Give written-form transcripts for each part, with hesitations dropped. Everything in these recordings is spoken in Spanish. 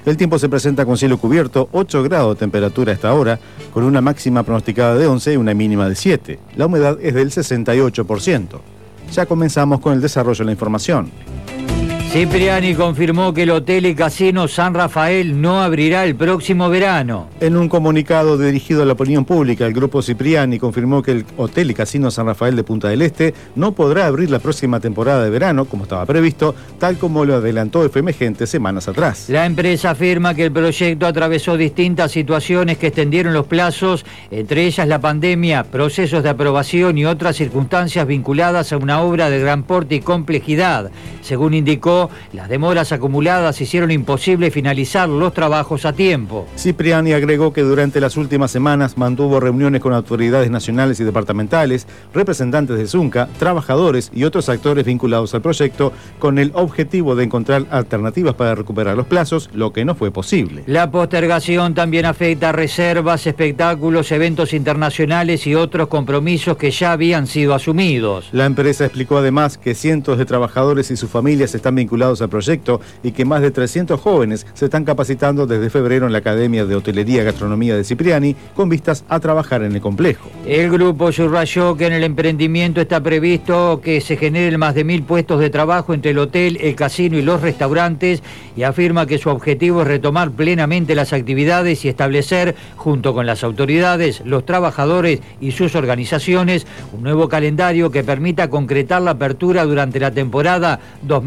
El tiempo se presenta con cielo cubierto, 8 grados de temperatura a esta hora, con una máxima pronosticada de 11 y una mínima de 7. La humedad es del 68%. Ya comenzamos con el desarrollo de la información. Cipriani confirmó que el Hotel y Casino San Rafael no abrirá el próximo verano. En un comunicado dirigido a la opinión pública, el grupo Cipriani confirmó que el Hotel y Casino San Rafael de Punta del Este no podrá abrir la próxima temporada de verano, como estaba previsto, tal como lo adelantó FM Gente semanas atrás. La empresa afirma que el proyecto atravesó distintas situaciones que extendieron los plazos, entre ellas la pandemia, procesos de aprobación y otras circunstancias vinculadas a una obra de gran porte y complejidad. Según indicó, las demoras acumuladas hicieron imposible finalizar los trabajos a tiempo. Cipriani agregó que durante las últimas semanas mantuvo reuniones con autoridades nacionales y departamentales, representantes de Zunca, trabajadores y otros actores vinculados al proyecto, con el objetivo de encontrar alternativas para recuperar los plazos, lo que no fue posible. La postergación también afecta a reservas, espectáculos, eventos internacionales y otros compromisos que ya habían sido asumidos. La empresa explicó además que cientos de trabajadores y sus familias están vinculados al proyecto y que más de 300 jóvenes se están capacitando desde febrero en la Academia de Hotelería y Gastronomía de Cipriani con vistas a trabajar en el complejo. El grupo subrayó que en el emprendimiento está previsto que se generen más de 1.000 puestos de trabajo entre el hotel, el casino y los restaurantes y afirma que su objetivo es retomar plenamente las actividades y establecer, junto con las autoridades, los trabajadores y sus organizaciones, un nuevo calendario que permita concretar la apertura durante la temporada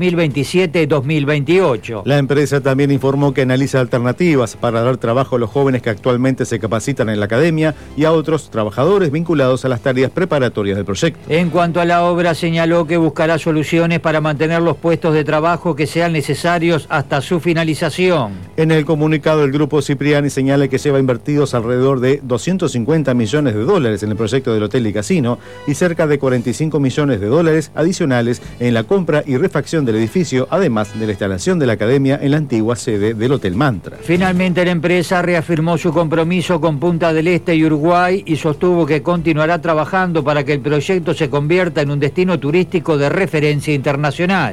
2027-2028. La empresa también informó que analiza alternativas para dar trabajo a los jóvenes que actualmente se capacitan en la academia y a otros trabajadores vinculados a las tareas preparatorias del proyecto. En cuanto a la obra, señaló que buscará soluciones para mantener los puestos de trabajo que sean necesarios hasta su finalización. En el comunicado, el grupo Cipriani señala que lleva invertidos alrededor de 250 millones de dólares en el proyecto del hotel y casino y cerca de 45 millones de dólares adicionales en la compra y refacción del edificio, además de la instalación de la academia en la antigua sede del Hotel Mantra. Finalmente, la empresa reafirmó su compromiso con Punta del Este y Uruguay y sostuvo que continuará trabajando para que el proyecto se convierta en un destino turístico de referencia internacional.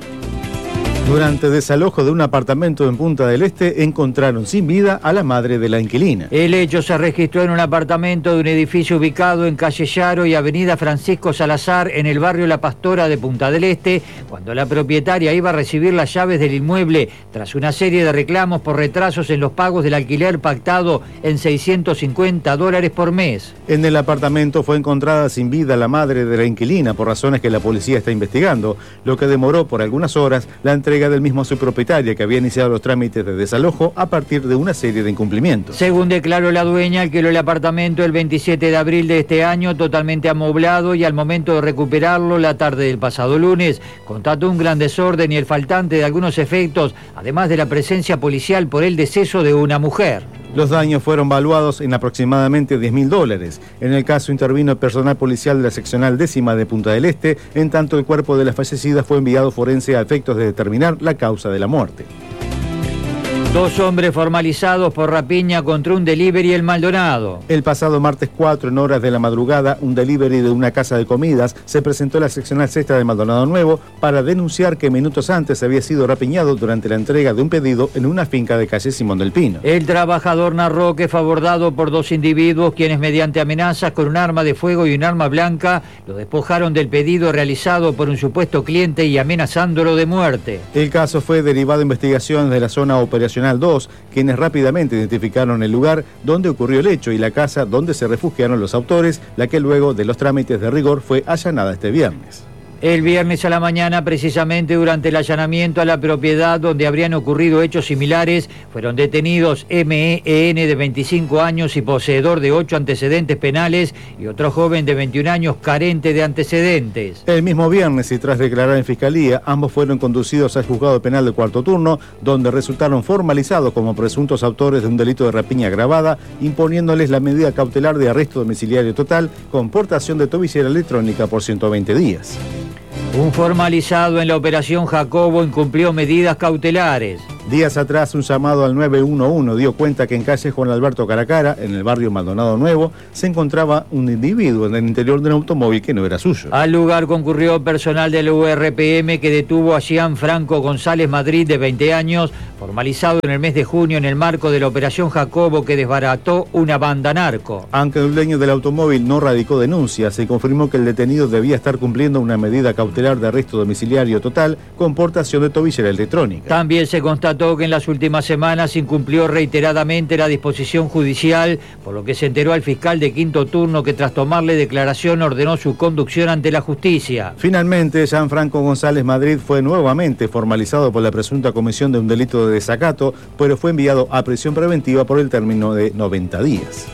Durante desalojo de un apartamento en Punta del Este, encontraron sin vida a la madre de la inquilina. El hecho se registró en un apartamento de un edificio ubicado en calle Yaro y avenida Francisco Salazar, en el barrio La Pastora de Punta del Este, cuando la propietaria iba a recibir las llaves del inmueble, tras una serie de reclamos por retrasos en los pagos del alquiler pactado en $650 por mes. En el apartamento fue encontrada sin vida la madre de la inquilina, por razones que la policía está investigando, lo que demoró por algunas horas la entrega del mismo a su propietaria, que había iniciado los trámites de desalojo a partir de una serie de incumplimientos. Según declaró la dueña, alquiló el apartamento el 27 de abril de este año totalmente amoblado y al momento de recuperarlo la tarde del pasado lunes constató un gran desorden y el faltante de algunos efectos, además de la presencia policial por el deceso de una mujer. Los daños fueron valuados en aproximadamente $10.000. En el caso intervino el personal policial de la seccional 10ª de Punta del Este, en tanto el cuerpo de la fallecida fue enviado forense a efectos de determinar la causa de la muerte. 2 hombres formalizados por rapiña contra un delivery en Maldonado. El pasado martes 4, en horas de la madrugada, un delivery de una casa de comidas se presentó en la seccional 6ª de Maldonado Nuevo para denunciar que minutos antes había sido rapiñado durante la entrega de un pedido en una finca de calle Simón del Pino. El trabajador narró que fue abordado por 2 individuos quienes, mediante amenazas con un arma de fuego y un arma blanca, lo despojaron del pedido realizado por un supuesto cliente y amenazándolo de muerte. El caso fue derivado de investigaciones de la zona operacional 2, quienes rápidamente identificaron el lugar donde ocurrió el hecho y la casa donde se refugiaron los autores, la que luego de los trámites de rigor fue allanada este viernes. El viernes a la mañana, precisamente durante el allanamiento a la propiedad donde habrían ocurrido hechos similares, fueron detenidos MEN de 25 años y poseedor de 8 antecedentes penales y otro joven de 21 años carente de antecedentes. El mismo viernes, y tras declarar en fiscalía, ambos fueron conducidos al juzgado penal de cuarto turno, donde resultaron formalizados como presuntos autores de un delito de rapiña agravada, imponiéndoles la medida cautelar de arresto domiciliario total con portación de tobillera electrónica por 120 días. Un formalizado en la operación Jacobo incumplió medidas cautelares. Días atrás, un llamado al 911 dio cuenta que en calle Juan Alberto Caracara, en el barrio Maldonado Nuevo, se encontraba un individuo en el interior de un automóvil que no era suyo. Al lugar concurrió personal del URPM que detuvo a Jean Franco González Madrid, de 20 años, formalizado en el mes de junio en el marco de la Operación Jacobo, que desbarató una banda narco. Aunque el dueño del automóvil no radicó denuncia, se confirmó que el detenido debía estar cumpliendo una medida cautelar de arresto domiciliario total con portación de tobillera electrónica. También se constató que en las últimas semanas incumplió reiteradamente la disposición judicial, por lo que se enteró al fiscal de quinto turno, que tras tomarle declaración ordenó su conducción ante la justicia. Finalmente, Jean Franco González Madrid fue nuevamente formalizado por la presunta comisión de un delito de desacato, pero fue enviado a prisión preventiva por el término de 90 días.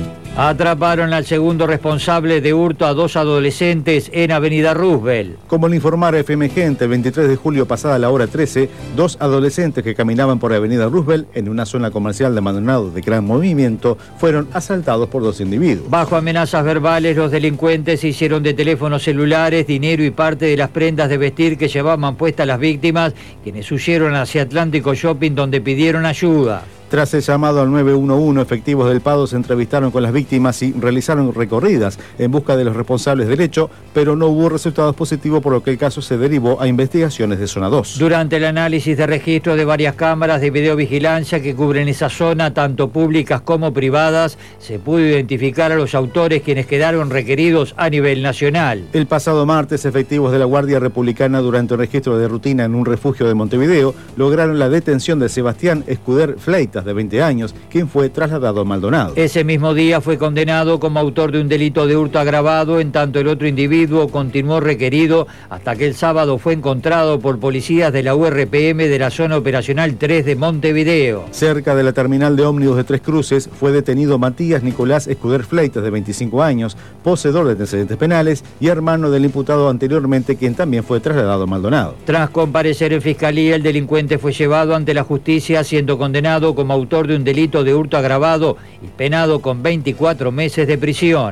Atraparon al segundo responsable de hurto a 2 adolescentes en Avenida Roosevelt. Como lo informara FM Gente, el 23 de julio pasada la hora 13, 2 adolescentes que caminaban por Avenida Roosevelt en una zona comercial de Maldonado de gran movimiento fueron asaltados por 2 individuos. Bajo amenazas verbales, los delincuentes se hicieron de teléfonos celulares, dinero y parte de las prendas de vestir que llevaban puestas las víctimas, quienes huyeron hacia Atlántico Shopping, donde pidieron ayuda. Tras el llamado al 911, efectivos del PADO se entrevistaron con las víctimas y realizaron recorridas en busca de los responsables del hecho, pero no hubo resultados positivos, por lo que el caso se derivó a investigaciones de Zona 2. Durante el análisis de registro de varias cámaras de videovigilancia que cubren esa zona, tanto públicas como privadas, se pudo identificar a los autores, quienes quedaron requeridos a nivel nacional. El pasado martes, efectivos de la Guardia Republicana, durante un registro de rutina en un refugio de Montevideo, lograron la detención de Sebastián Escuder Fleitas, de 20 años, quien fue trasladado a Maldonado. Ese mismo día fue condenado como autor de un delito de hurto agravado, en tanto el otro individuo continuó requerido hasta que el sábado fue encontrado por policías de la URPM de la zona operacional 3 de Montevideo. Cerca de la terminal de ómnibus de Tres Cruces fue detenido Matías Nicolás Escuder Fleitas, de 25 años, poseedor de antecedentes penales y hermano del imputado anteriormente, quien también fue trasladado a Maldonado. Tras comparecer en fiscalía, el delincuente fue llevado ante la justicia, siendo condenado como autor de un delito de hurto agravado y penado con 24 meses de prisión.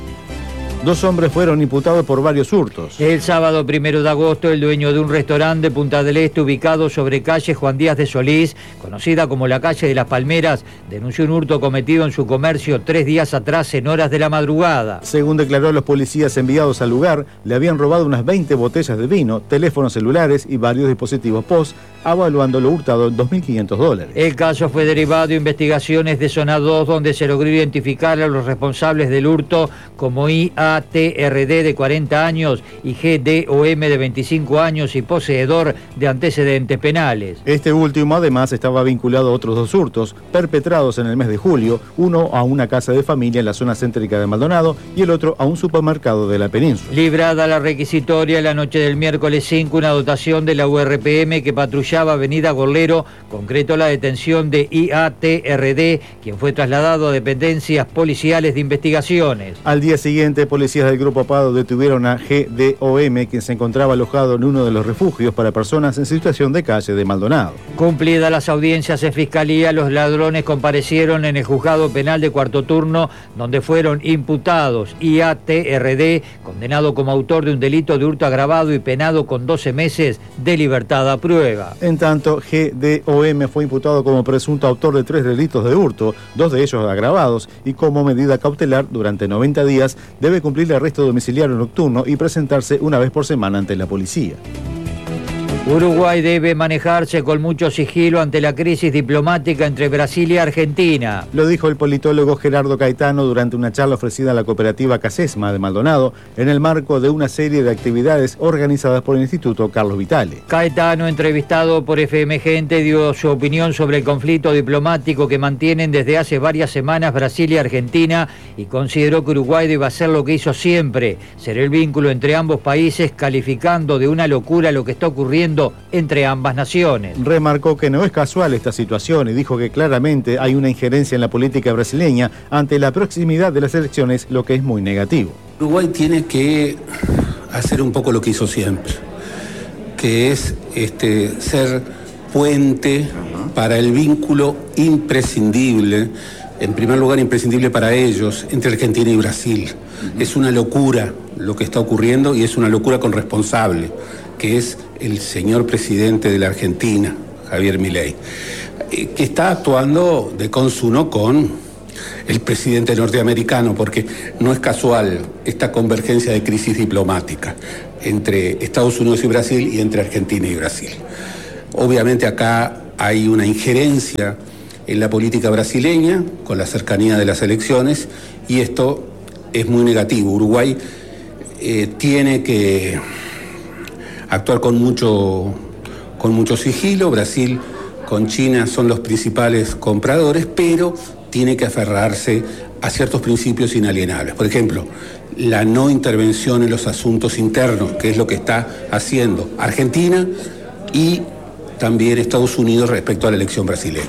2 hombres fueron imputados por varios hurtos. El sábado 1 de agosto, el dueño de un restaurante de Punta del Este, ubicado sobre calle Juan Díaz de Solís, conocida como la calle de las Palmeras, denunció un hurto cometido en su comercio 3 días atrás en horas de la madrugada. Según declaró los policías enviados al lugar, le habían robado unas 20 botellas de vino, teléfonos celulares y varios dispositivos POS, evaluando lo hurtado en $2.500. El caso fue derivado de investigaciones de Zona 2, donde se logró identificar a los responsables del hurto como IATRD, de 40 años, y GDOM, de 25 años y poseedor de antecedentes penales. Este último además estaba vinculado a otros 2 hurtos perpetrados en el mes de julio, uno a una casa de familia en la zona céntrica de Maldonado y el otro a un supermercado de la península. Librada la requisitoria la noche del miércoles 5, una dotación de la URPM que patrullaba Avenida Gorlero concretó la detención de IATRD, quien fue trasladado a dependencias policiales de investigaciones. Al día siguiente, policías del Grupo PADO detuvieron a GDOM, quien se encontraba alojado en uno de los refugios para personas en situación de calle de Maldonado. Cumplidas las audiencias en fiscalía, los ladrones comparecieron en el juzgado penal de cuarto turno, donde fueron imputados. IATRD, condenado como autor de un delito de hurto agravado y penado con 12 meses de libertad a prueba. En tanto, GDOM fue imputado como presunto autor de 3 delitos de hurto, 2 de ellos agravados, y como medida cautelar, durante 90 días, debe cumplir el arresto domiciliario nocturno y presentarse una vez por semana ante la policía. Uruguay debe manejarse con mucho sigilo ante la crisis diplomática entre Brasil y Argentina. Lo dijo el politólogo Gerardo Caetano durante una charla ofrecida a la cooperativa Casesma de Maldonado en el marco de una serie de actividades organizadas por el Instituto Carlos Vitale. Caetano, entrevistado por FM Gente, dio su opinión sobre el conflicto diplomático que mantienen desde hace varias semanas Brasil y Argentina, y consideró que Uruguay debe hacer lo que hizo siempre, ser el vínculo entre ambos países, calificando de una locura lo que está ocurriendo entre ambas naciones. Remarcó que no es casual esta situación y dijo que claramente hay una injerencia en la política brasileña ante la proximidad de las elecciones, lo que es muy negativo. Uruguay tiene que hacer un poco lo que hizo siempre, que es ser puente para el vínculo imprescindible, en primer lugar imprescindible para ellos, entre Argentina y Brasil. Es una locura lo que está ocurriendo y es una locura con responsable, que es el señor presidente de la Argentina, Javier Milei, que está actuando de consuno con el presidente norteamericano, porque no es casual esta convergencia de crisis diplomática entre Estados Unidos y Brasil y entre Argentina y Brasil. Obviamente acá hay una injerencia en la política brasileña con la cercanía de las elecciones y esto es muy negativo. Uruguay tiene que actuar con mucho sigilo. Brasil con China son los principales compradores, pero tiene que aferrarse a ciertos principios inalienables. Por ejemplo, la no intervención en los asuntos internos, que es lo que está haciendo Argentina y también Estados Unidos respecto a la elección brasileña.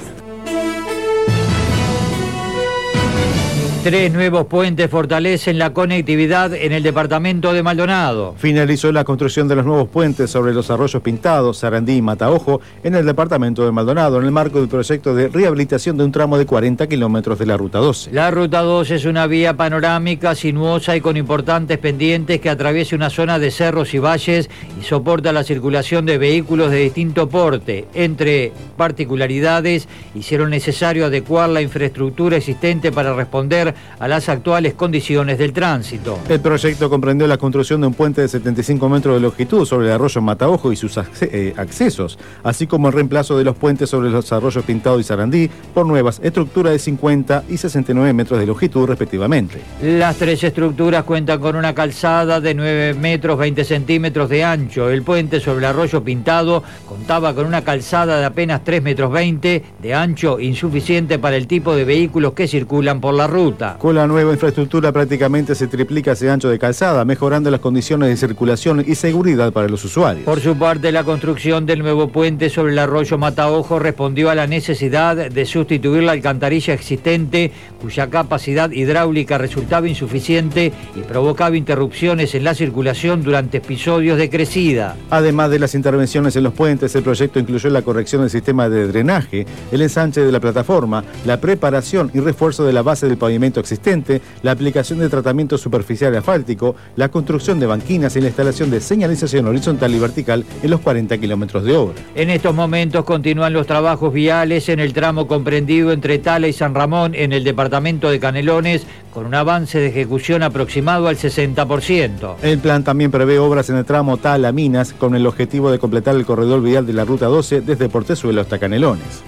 3 nuevos puentes fortalecen la conectividad en el departamento de Maldonado. Finalizó la construcción de los nuevos puentes sobre los arroyos Pintados, Sarandí y Mataojo en el departamento de Maldonado en el marco del proyecto de rehabilitación de un tramo de 40 kilómetros de la Ruta 12. La Ruta 12 es una vía panorámica, sinuosa y con importantes pendientes que atraviesa una zona de cerros y valles y soporta la circulación de vehículos de distinto porte. Entre particularidades, hicieron necesario adecuar la infraestructura existente para responder a las actuales condiciones del tránsito. El proyecto comprendió la construcción de un puente de 75 metros de longitud sobre el arroyo Mataojo y sus accesos, así como el reemplazo de los puentes sobre los arroyos Pintado y Sarandí por nuevas estructuras de 50 y 69 metros de longitud respectivamente. Las 3 estructuras cuentan con una calzada de 9 metros 20 centímetros de ancho. El puente sobre el arroyo Pintado contaba con una calzada de apenas 3 metros 20 de ancho, insuficiente para el tipo de vehículos que circulan por la ruta. Con la nueva infraestructura prácticamente se triplica ese ancho de calzada, mejorando las condiciones de circulación y seguridad para los usuarios. Por su parte, la construcción del nuevo puente sobre el arroyo Mataojo respondió a la necesidad de sustituir la alcantarilla existente, cuya capacidad hidráulica resultaba insuficiente y provocaba interrupciones en la circulación durante episodios de crecida. Además de las intervenciones en los puentes, el proyecto incluyó la corrección del sistema de drenaje, el ensanche de la plataforma, la preparación y refuerzo de la base del pavimento existente, la aplicación de tratamiento superficial asfáltico, la construcción de banquinas y la instalación de señalización horizontal y vertical en los 40 kilómetros de obra. En estos momentos continúan los trabajos viales en el tramo comprendido entre Tala y San Ramón en el departamento de Canelones, con un avance de ejecución aproximado al 60%. El plan también prevé obras en el tramo Tala-Minas con el objetivo de completar el corredor vial de la Ruta 12 desde Portezuelo hasta Canelones.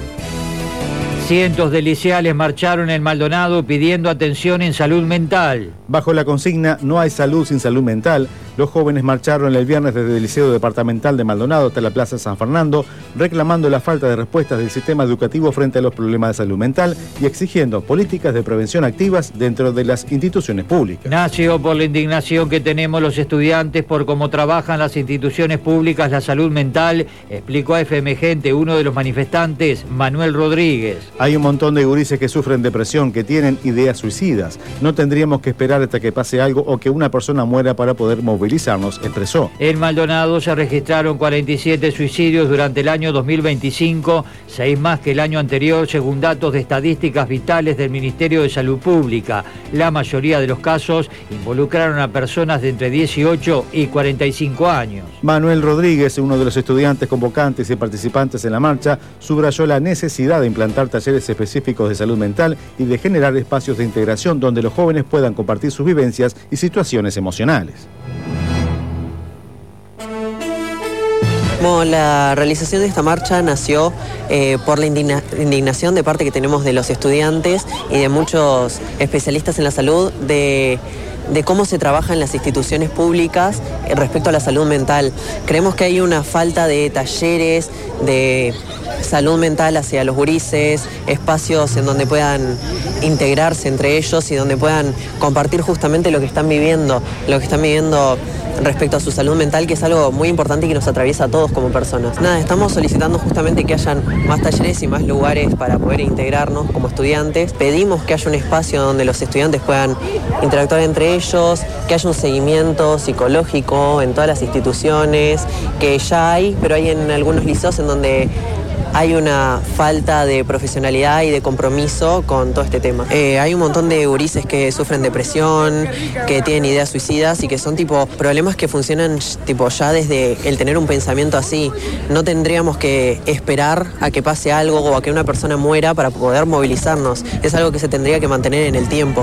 Cientos de liceales marcharon en Maldonado pidiendo atención en salud mental. Bajo la consigna "No hay salud sin salud mental", los jóvenes marcharon el viernes desde el Liceo Departamental de Maldonado hasta la Plaza San Fernando, reclamando la falta de respuestas del sistema educativo frente a los problemas de salud mental y exigiendo políticas de prevención activas dentro de las instituciones públicas. Nació por la indignación que tenemos los estudiantes por cómo trabajan las instituciones públicas la salud mental, explicó a FM Gente uno de los manifestantes, Manuel Rodríguez. Hay un montón de gurises que sufren depresión, que tienen ideas suicidas. No tendríamos que esperar hasta que pase algo o que una persona muera para poder movilizarnos, expresó. En Maldonado se registraron 47 suicidios durante el año 2025, 6 más que el año anterior, según datos de estadísticas vitales del Ministerio de Salud Pública. La mayoría de los casos involucraron a personas de entre 18 y 45 años. Manuel Rodríguez, uno de los estudiantes convocantes y participantes en la marcha, subrayó la necesidad de implantar talleres específicos de salud mental y de generar espacios de integración donde los jóvenes puedan compartir sus vivencias y situaciones emocionales. Bueno, la realización de esta marcha nació por la indignación de parte que tenemos de los estudiantes y de muchos especialistas en la salud de cómo se trabaja en las instituciones públicas respecto a la salud mental. Creemos que hay una falta de talleres de salud mental hacia los gurises, espacios en donde puedan integrarse entre ellos y donde puedan compartir justamente lo que están viviendo respecto a su salud mental, que es algo muy importante y que nos atraviesa a todos como personas. Nada, estamos solicitando justamente que hayan más talleres y más lugares para poder integrarnos como estudiantes. Pedimos que haya un espacio donde los estudiantes puedan interactuar entre ellos, que haya un seguimiento psicológico en todas las instituciones, que ya hay, pero hay en algunos liceos en donde hay una falta de profesionalidad y de compromiso con todo este tema. Hay un montón de gurises que sufren depresión, que tienen ideas suicidas y que son tipo problemas que funcionan tipo ya desde el tener un pensamiento así. No tendríamos que esperar a que pase algo o a que una persona muera para poder movilizarnos. Es algo que se tendría que mantener en el tiempo.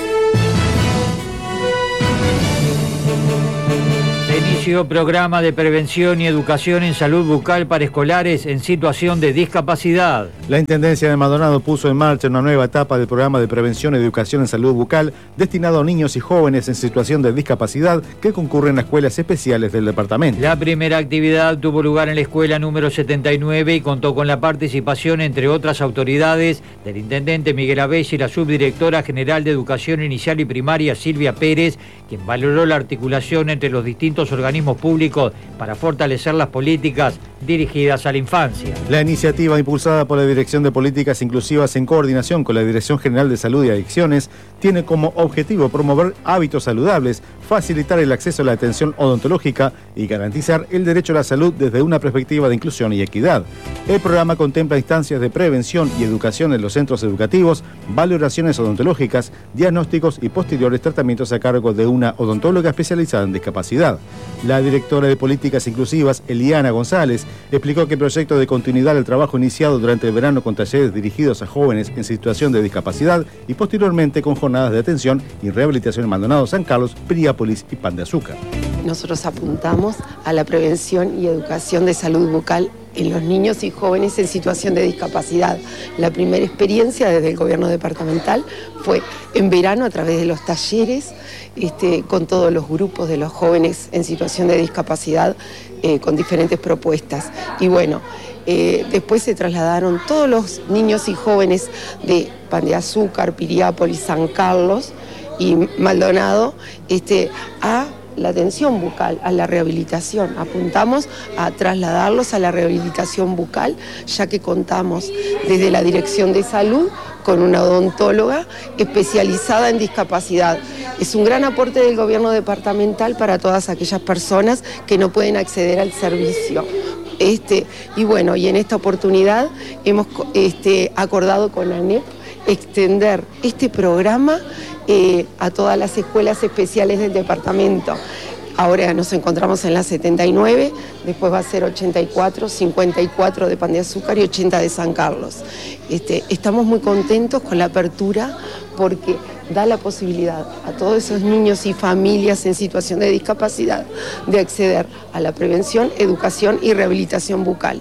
Programa de prevención y educación en salud bucal para escolares en situación de discapacidad. La Intendencia de Maldonado puso en marcha una nueva etapa del programa de prevención y educación en salud bucal destinado a niños y jóvenes en situación de discapacidad que concurren a escuelas especiales del departamento. La primera actividad tuvo lugar en la escuela número 79 y contó con la participación, entre otras autoridades, del intendente Miguel Abella y la subdirectora general de Educación Inicial y Primaria, Silvia Pérez, quien valoró la articulación entre los distintos organismos públicos para fortalecer las políticas dirigidas a la infancia. La iniciativa, impulsada por la Dirección de Políticas Inclusivas en coordinación con la Dirección General de Salud y Adicciones, tiene como objetivo promover hábitos saludables, facilitar el acceso a la atención odontológica y garantizar el derecho a la salud desde una perspectiva de inclusión y equidad. El programa contempla instancias de prevención y educación en los centros educativos, valoraciones odontológicas, diagnósticos y posteriores tratamientos a cargo de una odontóloga especializada en discapacidad. La directora de Políticas Inclusivas, Eliana González, explicó que el proyecto de continuidad del trabajo iniciado durante el verano con talleres dirigidos a jóvenes en situación de discapacidad y posteriormente con jornadas de atención y rehabilitación en Maldonado, San Carlos, Piriápolis y Pan de Azúcar. Nosotros apuntamos a la prevención y educación de salud bucal en los niños y jóvenes en situación de discapacidad. La primera experiencia desde el gobierno departamental fue en verano a través de los talleres con todos los grupos de los jóvenes en situación de discapacidad con diferentes propuestas. Y bueno, después se trasladaron todos los niños y jóvenes de Pan de Azúcar, Piriápolis, San Carlos y Maldonado a la atención bucal, a la rehabilitación. Apuntamos a trasladarlos a la rehabilitación bucal, ya que contamos desde la Dirección de Salud con una odontóloga especializada en discapacidad. Es un gran aporte del gobierno departamental para todas aquellas personas que no pueden acceder al servicio. Y bueno, y en esta oportunidad hemos acordado con ANEP extender este programa a todas las escuelas especiales del departamento. Ahora nos encontramos en la 79, después va a ser 84, 54 de Pan de Azúcar y 80 de San Carlos. Estamos muy contentos con la apertura porque da la posibilidad a todos esos niños y familias en situación de discapacidad de acceder a la prevención, educación y rehabilitación bucal.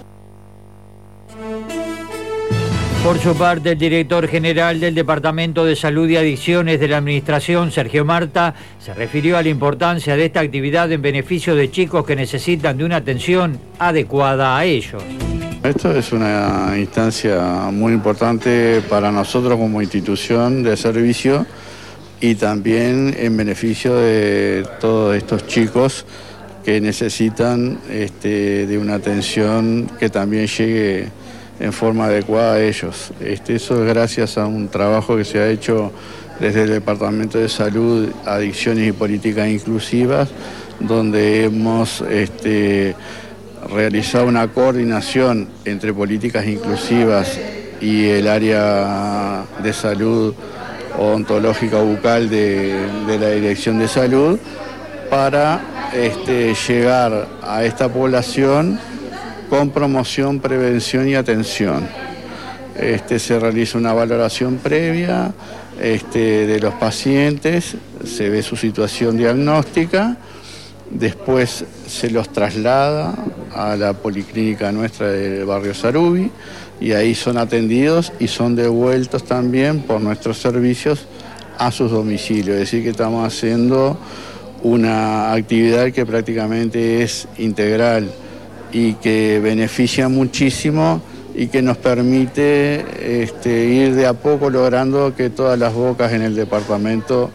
Por su parte, el director general del Departamento de Salud y Adicciones de la Administración, Sergio Marta, se refirió a la importancia de esta actividad en beneficio de chicos que necesitan de una atención adecuada a ellos. Esto es una instancia muy importante para nosotros como institución de servicio y también en beneficio de todos estos chicos que necesitan de una atención que también llegue en forma adecuada a ellos. Eso es gracias a un trabajo que se ha hecho desde el Departamento de Salud, Adicciones y Políticas Inclusivas, donde hemos realizado una coordinación entre políticas inclusivas y el área de salud odontológica bucal de la Dirección de Salud para llegar a esta población con promoción, prevención y atención. Se realiza una valoración previa de los pacientes, se ve su situación diagnóstica, después se los traslada a la policlínica nuestra del barrio Sarubi y ahí son atendidos y son devueltos también por nuestros servicios a sus domicilios. Es decir, que estamos haciendo una actividad que prácticamente es integral y que beneficia muchísimo y que nos permite ir de a poco logrando que todas las bocas en el departamento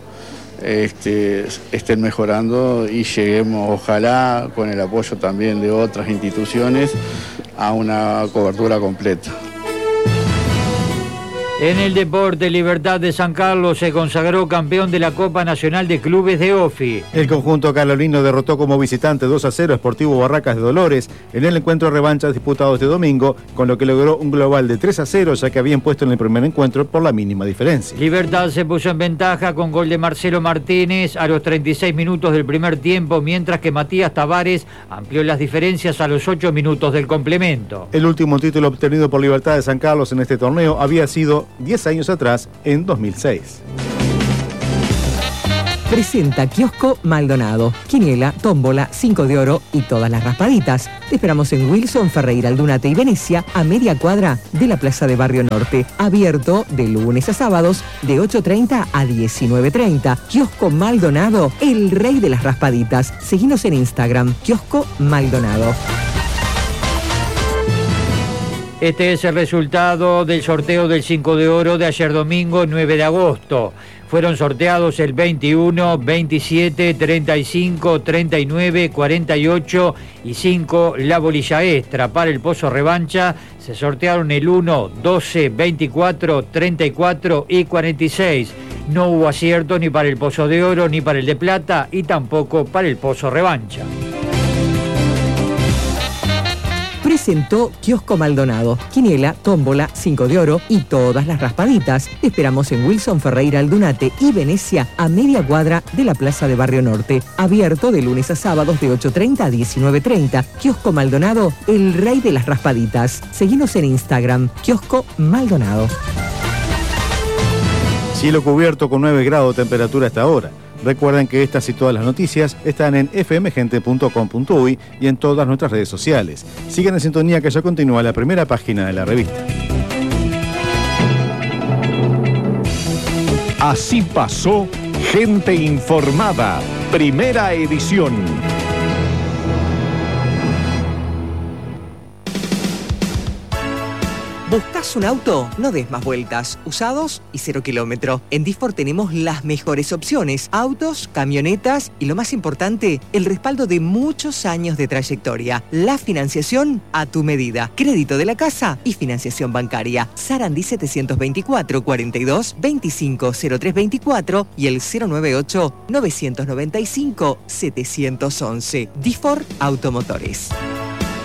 estén mejorando y lleguemos, ojalá, con el apoyo también de otras instituciones, a una cobertura completa. En el deporte, Libertad de San Carlos se consagró campeón de la Copa Nacional de Clubes de OFI. El conjunto carolino derrotó como visitante 2-0 a Sportivo Barracas de Dolores en el encuentro revancha disputado este domingo, con lo que logró un global de 3-0, ya que habían puesto en el primer encuentro por la mínima diferencia. Libertad se puso en ventaja con gol de Marcelo Martínez a los 36 minutos del primer tiempo, mientras que Matías Tavares amplió las diferencias a los 8 minutos del complemento. El último título obtenido por Libertad de San Carlos en este torneo había sido 10 años atrás, en 2006. Presenta Kiosco Maldonado. Quiniela, tómbola, 5 de oro y todas las raspaditas. Te esperamos en Wilson, Ferreira, Aldunate y Venecia, a media cuadra de la Plaza de Barrio Norte. Abierto de lunes a sábados, de 8:30 a 19:30. Kiosco Maldonado, el rey de las raspaditas. Seguinos en Instagram, Kiosco Maldonado. Este es el resultado del sorteo del 5 de oro de ayer domingo, 9 de agosto. Fueron sorteados el 21, 27, 35, 39, 48 y 5 la bolilla extra. Para el pozo revancha se sortearon el 1, 12, 24, 34 y 46. No hubo acierto ni para el pozo de oro, ni para el de plata y tampoco para el pozo revancha. Presentó Kiosco Maldonado. Quiniela, tómbola, 5 de oro y todas las raspaditas. Te esperamos en Wilson, Ferreira, Aldunate y Venecia, a media cuadra de la Plaza de Barrio Norte. Abierto de lunes a sábados de 8:30 a 19:30. Kiosco Maldonado, el rey de las raspaditas. Seguinos en Instagram, Kiosco Maldonado. Cielo cubierto con 9 grados de temperatura hasta ahora. Recuerden que estas y todas las noticias están en fmgente.com.uy y en todas nuestras redes sociales. Sigan en sintonía que ya continúa la primera página de la revista. Así pasó Gente Informada, primera edición. ¿Buscas un auto? No des más vueltas. Usados y 0 kilómetro. En Difor tenemos las mejores opciones. Autos, camionetas y lo más importante, el respaldo de muchos años de trayectoria. La financiación a tu medida. Crédito de la casa y financiación bancaria. Sarandí 724 42 25 0324 y el 098 995 711. Difor Automotores.